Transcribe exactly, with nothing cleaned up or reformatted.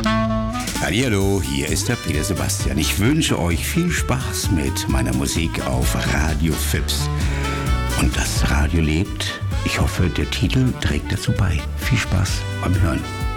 Hallihallo, hier ist der Peter Sebastian. Ich wünsche euch viel Spaß mit meiner Musik auf Radio Fips. Und das Radio lebt. Ich hoffe, der Titel trägt dazu bei. Viel Spaß beim Hören.